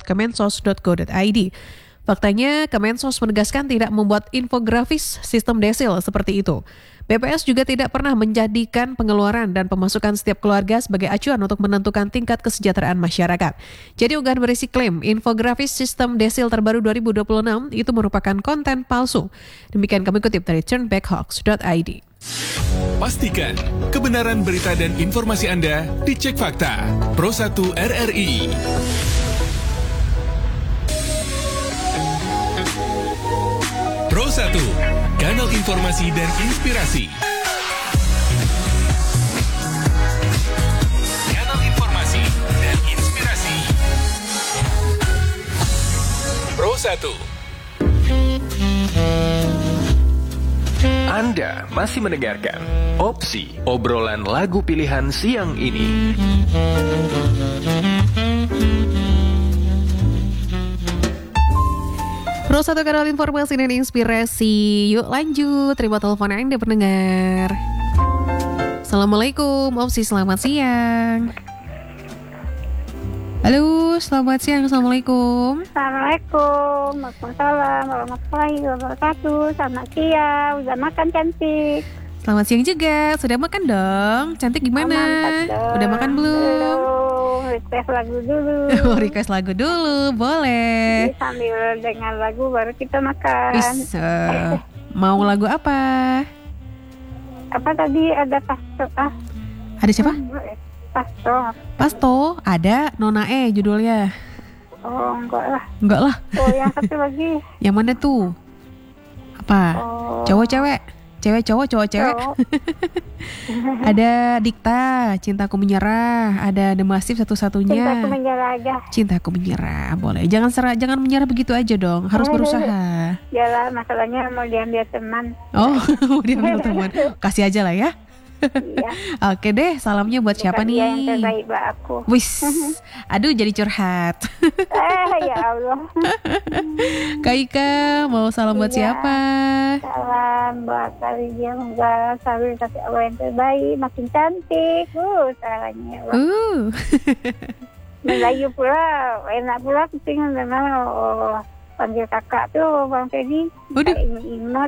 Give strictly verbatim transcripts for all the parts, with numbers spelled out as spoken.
dot kemensos dot go dot i d. Faktanya, Kemensos menegaskan tidak membuat infografis sistem desil seperti itu. B P S juga tidak pernah menjadikan pengeluaran dan pemasukan setiap keluarga sebagai acuan untuk menentukan tingkat kesejahteraan masyarakat. Jadi unggahan berisi klaim infografis sistem desil terbaru dua ribu dua puluh enam itu merupakan konten palsu. Demikian kami kutip dari turnbackhawks dot i d. Pastikan kebenaran berita dan informasi Anda dicek fakta. Pro satu R R I. Pro satu, kanal informasi dan inspirasi. Kanal informasi dan inspirasi. Pro satu. Anda masih mendengarkan Opsi, obrolan lagu pilihan siang ini. Pro satu kanal informasi dan inspirasi. Yuk lanjut, terima telepon Anda pendengar. Assalamualaikum, Opsi, selamat siang. Halo, selamat siang, Assalamualaikum. Assalamualaikum, Waalaikumsalam warahmatullahi wabarakatuh. Selamat siang, udah makan cantik? Selamat siang juga, sudah makan dong? Cantik gimana? Oh, udah makan belum? Belum, request lagu dulu. Oh, request lagu dulu, boleh. Jadi sambil dengar lagu baru kita makan. Is, uh, mau lagu apa? Apa tadi ada pasto? Ah, Ada siapa? pasto. Pasto, ada Nona E judulnya. Oh, enggak lah. Enggak lah. Oh, yang satu lagi. Yang mana tuh? Apa? Oh, Cowok cewek? Cewek cowok, cowok cewek. cowok. Ada Dikta, Cintaku Menyerah. Ada The Massive satu-satunya. Cintaku menyerah aja. Cintaku Menyerah, boleh. Jangan serah, jangan menyerah begitu aja dong. Harus berusaha. Yalah, masalahnya mau diambil teman. Oh, dia ambil teman. Kasih aja lah ya. Iya. Oke deh, salamnya buat Bukan siapa dia yang nih? terbaik buat aku. Wis, aduh jadi curhat. Eh, ya Allah. Kak Ika, mau salam buat Iya. siapa? Salam buat Kalidia, semoga selalu dikasih Allah yang terbaik, makin cantik. Uh, salahnya. Uh, Melayu pula, enak pula kucing memang. Oh, panggil kakak tuh Bang Teddy. Waduh. Imut.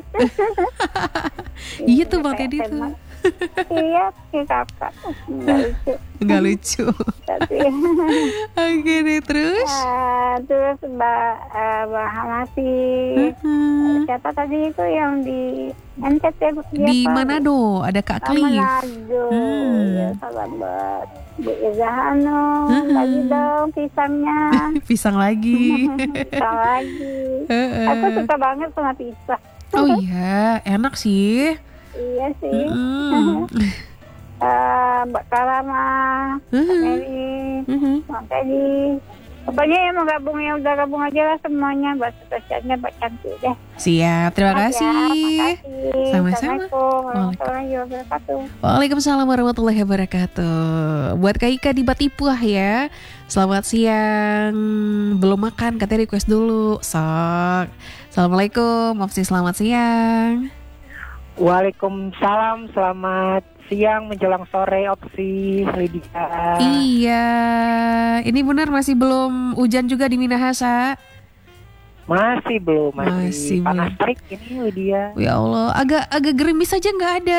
Iya tuh Bang Teddy tuh. Iya, si kakak. Enggak lucu. Enggak lucu. Tapi Oke deh, terus? ah, terus Mbak uh, Mbak Hamasi. Hmm. Siapa tadi itu yang di N T T Di Manado ada Kak Cliff. Manado. Hmm. Ya, salam buat Bu Izahano. Hmm. Lagi dong pisangnya. Pisang lagi. Pisang lagi. Heeh. Aku suka banget sama pisang. Oh iya, enak sih. Iya sih. Mm-mm. Eh, Mbak Karama, Mbak Mhm. Mary, Mhm. Mbak Teddy. Pokoknya yang mau gabung, yang udah gabung aja lah semuanya. Buat spesialnya Mbak Cantik deh. Siap, terima Ya, kasih. makasih. Sama-sama. Assalamualaikum warahmatullahi wabarakatuh. Waalaikumsalam warahmatullahi wabarakatuh. Buat Kak Ika di Batipuah ya. Selamat siang. Belum makan, katanya request dulu. Sok. Assalamualaikum, Opsi, selamat siang. Waalaikumsalam, selamat siang menjelang sore Opsi, Lydia. Iya, ini benar masih belum hujan juga di Minahasa. Masih belum, masih, Masih panas belum. terik ini Lydia. Ya Allah, agak agak gerimis aja nggak ada.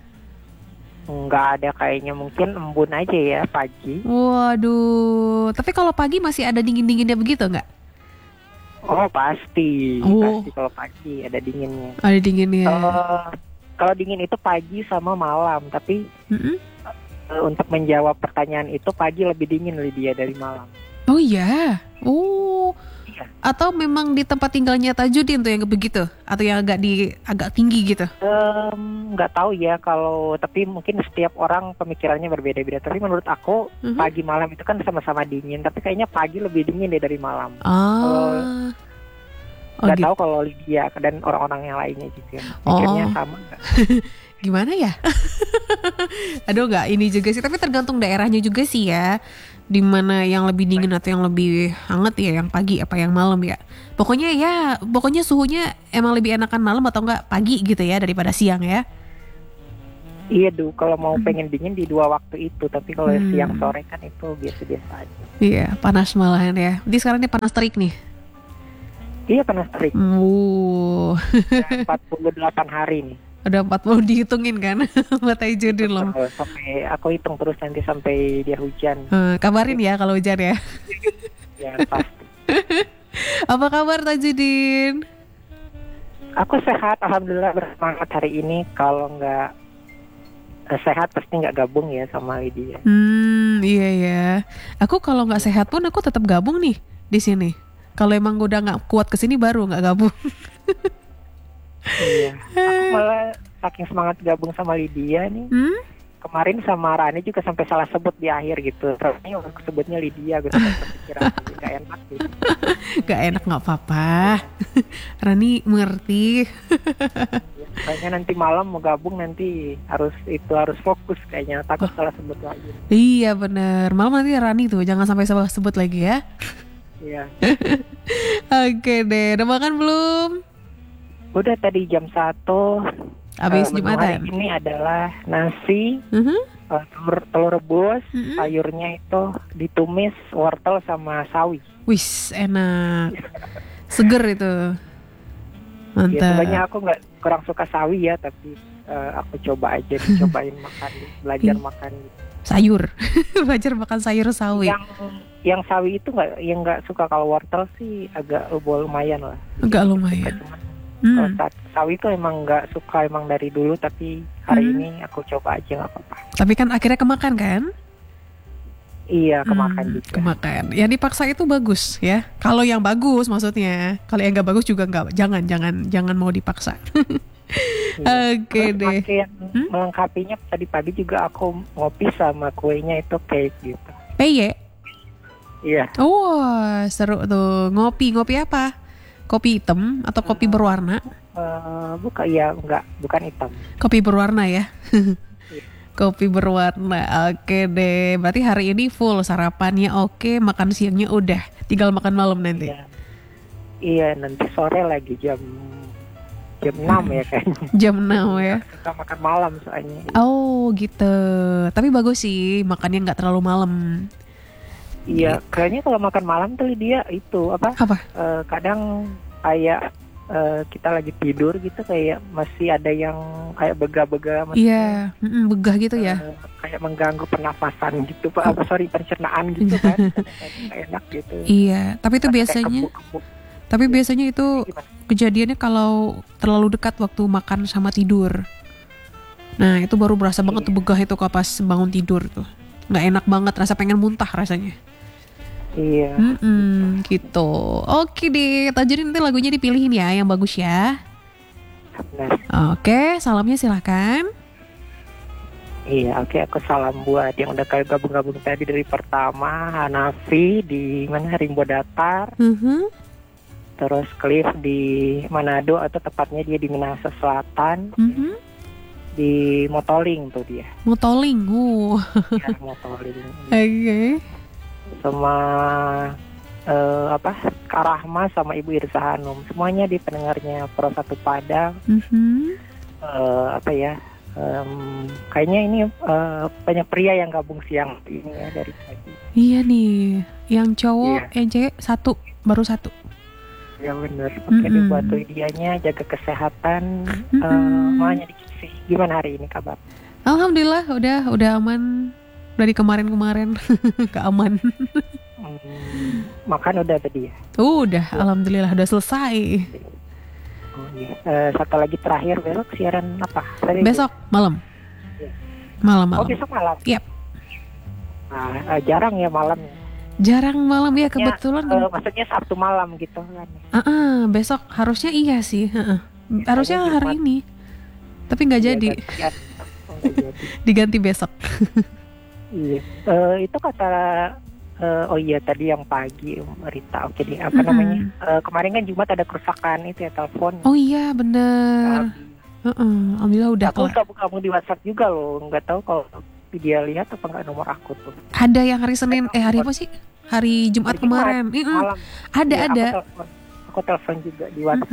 Nggak ada kayaknya, mungkin embun aja ya pagi. Waduh, tapi kalau pagi masih ada dingin-dinginnya begitu nggak? Oh pasti, Oh. pasti kalau pagi ada dinginnya. Ada dinginnya. Kalau kalau dingin itu pagi sama malam, tapi Mm-mm. eh, untuk menjawab pertanyaan itu pagi lebih dingin Lydia dari malam. Oh iya, oh. Iya. Atau memang di tempat tinggalnya Tajudin tuh yang begitu, atau yang agak di agak tinggi gitu? Em, nggak tahu ya kalau, tapi mungkin setiap orang pemikirannya berbeda-beda. Tapi menurut aku Mhm. pagi malam itu kan sama-sama dingin, tapi kayaknya pagi lebih dingin deh dari malam. Ah, oh, Nggak gitu. tahu kalau Lydia dan orang-orang yang lainnya juga. Oh. Pikirnya sama nggak? Gimana ya? Aduh, nggak ini juga sih, tapi tergantung daerahnya juga sih ya. Di mana yang lebih dingin atau yang lebih hangat ya, yang pagi apa yang malam ya. Pokoknya ya, pokoknya suhunya emang lebih enakan malam atau enggak pagi gitu ya daripada siang ya. Iya du, kalau mau pengen dingin di dua waktu itu, tapi kalau Hmm. siang sore kan itu biasa-biasa aja. Iya, panas malahan ya. Jadi sekarang ini panas terik nih. Iya panas terik, Wuh, udah empat puluh delapan hari nih. udah empat puluh dihitungin kan buat Taijudin loh. Terus sampai aku hitung terus nanti sampai dia hujan. Eh, kabarin ya kalau hujan ya. Ya pasti. Apa kabar Tajudin? Aku sehat, alhamdulillah, bersemangat hari ini. Kalau nggak eh, sehat pasti nggak gabung ya sama Lydia. Hmm, iya ya. Aku kalau nggak sehat pun aku tetap gabung nih di sini. Kalau emang udah nggak kuat kesini baru nggak gabung. Iya. Aku malah saking semangat gabung sama Lydia nih. Hmm? Kemarin sama Rani juga sampai salah sebut di akhir gitu. Rani aku sebutnya Lydia gitu. Pikiran nggak enak gitu. Gak enak nggak apa-apa. Rani mengerti. Kayaknya nanti malam mau gabung nanti harus itu harus fokus kayaknya, takut salah sebut lagi. Iya bener. Malam nanti Rani tuh jangan sampai salah sebut lagi ya. Iya. Oke deh. Udah makan belum? Udah tadi jam satu. Abis Eh, menu Jumatan. hari ini adalah nasi, Mhm. eh, telur, telur rebus, Mhm. sayurnya itu ditumis wortel sama sawi. Wis enak. Seger itu. Ya, sebenarnya Mantap. aku nggak kurang suka sawi ya, tapi eh, aku coba aja dicobain makan, belajar Ih. makan. Sayur. Belajar makan sayur sawi. Yang yang sawi itu nggak, yang nggak suka. Kalau wortel sih agak lubo- lumayan lah. Agak lumayan. Cuman kalau Hmm. saat sawi itu emang nggak suka emang dari dulu, tapi hari Hmm. ini aku coba aja nggak apa-apa. Tapi kan akhirnya kemakan kan? Iya, kemakan Hmm, juga. Kemakan. Yang dipaksa itu bagus ya. Kalau yang bagus maksudnya. Kalau yang nggak bagus juga nggak. Jangan, jangan, jangan mau dipaksa. Iya. Oke Terus deh. pakai yang Hmm? melengkapinya tadi pagi juga aku ngopi sama kuenya itu cake gitu. P Y. Iya. Wah, seru tuh. Ngopi, ngopi apa? Kopi hitam atau kopi berwarna? Eh, bukan ya, enggak, bukan hitam. Kopi berwarna ya. Kopi berwarna. Oke deh. Berarti hari ini full sarapannya oke, makan siangnya udah. Tinggal makan malam nanti. Iya. Iya, nanti sore lagi jam jam enam ya kayaknya. Jam enam ya. Kita makan malam soalnya. Oh gitu. Tapi bagus sih makannya nggak terlalu malam. Iya, kayaknya kalau makan malam tuh dia itu apa? Apa? eh, kadang kayak eh, kita lagi tidur gitu kayak masih ada yang kayak bega-bega maksudnya, Iya, mm-mm, begah gitu ya. eh, kayak mengganggu pernafasan gitu Pak. Apa sorry pencernaan gitu kan. Nggak enak gitu. Iya, tapi itu Kayak biasanya, kebuk-kebuk. tapi biasanya itu Gimana? kejadiannya kalau terlalu dekat waktu makan sama tidur. Nah itu baru berasa banget tuh begah itu kalau pas bangun tidur tuh. Nggak enak banget, rasa pengen muntah rasanya. Iya. Mm-mm, gitu. Oke deh, Tajudin nanti lagunya dipilihin ya yang bagus ya. Benar. Oke, salamnya silahkan. Iya, oke, aku salam buat yang udah kayak gabung-gabung tadi dari pertama, Hanafi di mana Rimbo Datar, Mhm. terus Cliff di Manado atau tepatnya dia di Minahasa Selatan, Mhm. di Motoling tuh dia, Motoling, uh. ya, Motoling, Oke. sama eh, apa Kak Rahma sama Ibu Irsa Hanum, semuanya di pendengarnya Pro Satu Padang, Mhm. eh, apa ya? em, kayaknya ini eh, banyak pria yang gabung siang ini ya dari pagi. Iya nih, yang cowok, Iya. yang cewek satu, baru satu. Ya benar. Oke, Mm-mm. buat dianya jaga kesehatan. Mm-mm. Eh, Maunya dikit sih. Gimana hari ini kabar? Alhamdulillah, udah, udah aman dari kemarin-kemarin, keaman. Hmm, makan udah tadi ya. Udah, alhamdulillah udah selesai. Oh, iya. Eh, satu lagi terakhir, besok siaran apa? Tadi- Besok malam, Iya. malam-malam. Oh besok malam. Yap. Nah, eh, jarang ya malam. Jarang malam ya Maksudnya, kebetulan. eh, maksudnya Sabtu malam gitu kan. Ah, besok harusnya iya sih. Heeh. Harusnya Jumat. hari ini, tapi nggak Iya, jadi. gantian. Oh, nggak jadi. Diganti besok. Iya. Eh, itu kata eh, oh iya tadi yang pagi Rita. Oke deh. Apa Mm-mm. namanya? Eh, kemarin kan Jumat ada kerusakan itu ya telepon. Oh iya bener. Heeh, alhamdulillah udah Aku kelar. gabung-gabung di WhatsApp juga loh. Nggak tahu kalau dia lihat apa nggak nomor aku tuh. Ada yang hari Senin, eh hari apa sih? Hari Jumat Hari Jumat, kemarin. Iya, Malam. ada Iya, ada. Aku telepon, aku telepon juga di WhatsApp.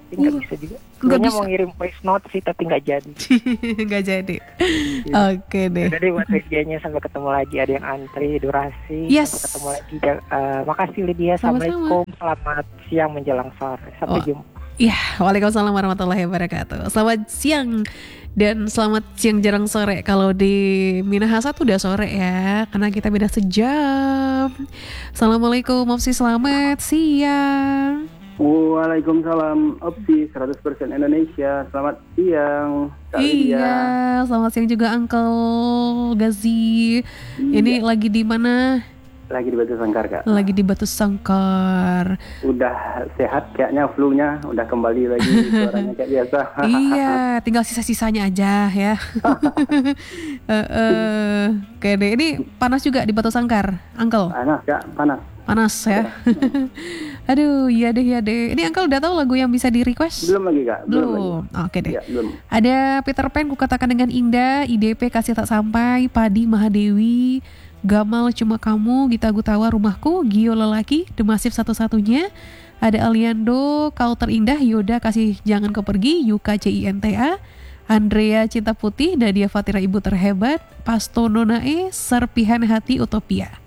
tapi nggak Iya. bisa juga. Nggak Sebenarnya bisa. mau ngirim voice note sih tapi nggak jadi. Nggak jadi. Iya. Oke deh. Udah deh buat Lydianya, sampai ketemu lagi. Ada yang antri durasi. Yes. Sampai ketemu lagi. Uh, makasih Lydia. Sama-sama. Assalamualaikum. Selamat siang menjelang sore. Sampai Oh. jumpa. Ya, waalaikumsalam warahmatullahi wabarakatuh. Selamat siang dan selamat siang jarang sore. Kalau di Minahasa tuh udah sore ya, karena kita beda sejam. Assalamualaikum, Opsi, selamat siang. Waalaikumsalam, Opsi seratus persen Indonesia. Selamat siang, Kak Lydia. Iya, selamat siang juga Uncle Gazi. Ini lagi di mana? Lagi di Batu Sangkar, Kak. Lagi di Batu Sangkar. Udah sehat kayaknya, flu-nya udah kembali lagi suaranya kayak biasa. Iya, tinggal sisa-sisanya aja ya. Eh, eh, Oke deh, ini panas juga di Batu Sangkar, Uncle. Panas, Kak, panas. Panas ya. Aduh, iya deh, iya deh. Ini Uncle udah tahu lagu yang bisa di request? Belum lagi, Kak. Belum, lagi. Belum. Oke deh. Ya, belum. Ada Peter Pan, Ku Katakan Dengan Indah, I D P Kasih Tak Sampai, Padi Mahadewi, Gamal Cuma Kamu, Gita Gutawa Rumahku, Gio Lelaki, The Massive Satu-Satunya. Ada Aliando, Kau Terindah, Yoda Kasih Jangan Kau Pergi, Yuka C I N T A, Andrea Cinta Putih, Nadia Fatira Ibu Terhebat, Pasto Nonae, Serpihan Hati Utopia.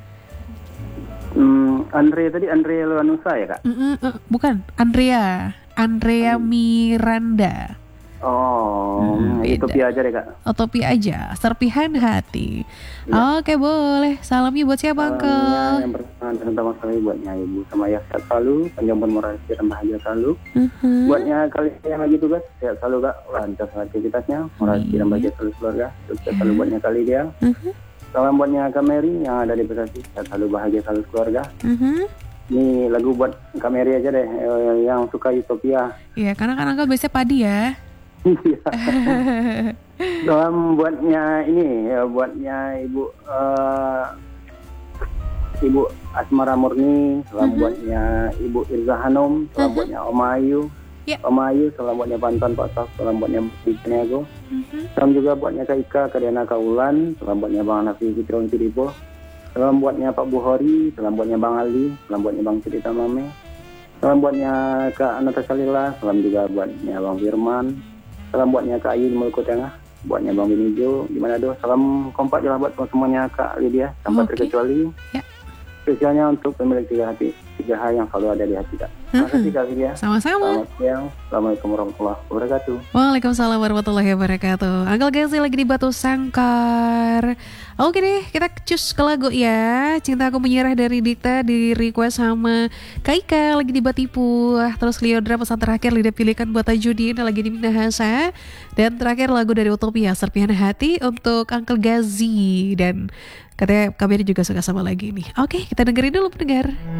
Hmm, Andre tadi, Andre Lewanusa ya, Kak? Mm-mm, eh, bukan, Andrea, Andrea Miranda. Oh, Hmm, itu beda. Pia aja deh, Kak. Utopia aja, Serpihan Hati. Oke, boleh. Salamnya buat siapa, Salamnya Uncle? yang pertama dan pertama kali buatnya Ibu sama ya sehat selalu, panjang umur morasi dan bahagia selalu. Mhm. Buatnya kalian yang lagi tugas, sehat selalu, Kak. Lancar aktivitasnya, morasi dan bahagia selalu keluarga. Sukses selalu buatnya kali dia. Mhm. Salam buatnya Kak Mary yang ada di Bekasi, sehat selalu bahagia selalu keluarga. Mhm. Ini lagu buat Kak Mary aja deh, eh, yang suka Utopia. Iya, karena kan Uncle biasanya Padi ya. Iya. Salam buatnya ini, ya, buatnya Ibu eh, Ibu Asmara Murni, salam Mhm. buatnya Ibu Irza Hanum, salam Mhm. buatnya Om Ayu, Ya. Om Ayu, salam buatnya Pantan Pak Saf, salam buatnya Biknya aku, Mhm. salam juga buatnya Kak Ika, Kak Diana Kaulan, salam buatnya Bang Nafi Fitrion Cidipo, salam buatnya Pak Buhori, salam buatnya Bang Ali, salam buatnya Bang Cerita Mame, salam buatnya Kak Natasha Lila, salam juga buatnya Bang Firman, salam buatnya Kak Ayu di Maluku Tengah, buatnya Bang Binijo di Manado, salam kompak jelas buat semuanya Kak Lydia, tanpa Oke. terkecuali. Ya. Spesialnya untuk pemilik tiga hati, tiga hal yang selalu ada di hati, Kak. Terima kasih Kak Lydia. Sama-sama. Selamat siang. Assalamualaikum warahmatullahi wabarakatuh. Waalaikumsalam warahmatullahi wabarakatuh. Uncle Gazi lagi di Batu Sangkar. Oke deh, kita cus ke lagu ya. Cinta Aku Menyerah dari Dikta di request sama Kak Ika lagi di Batipu. Terus Leodra pesan terakhir lidah pilihkan buat Tajudin lagi di Minahasa. Dan terakhir lagu dari Utopia Serpihan Hati untuk Uncle Gazi. Dan katanya kami juga suka sama lagi nih. Oke, kita dengerin dulu pendengar.